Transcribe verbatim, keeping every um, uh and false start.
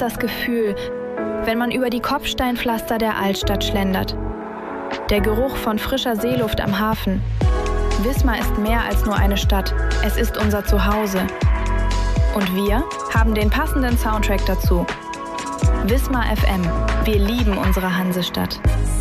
das Gefühl, wenn man über die Kopfsteinpflaster der Altstadt schlendert. Der Geruch von frischer Seeluft am Hafen. Wismar ist mehr als nur eine Stadt, es ist unser Zuhause. Und wir haben den passenden Soundtrack dazu. Wismar F M, wir lieben unsere Hansestadt.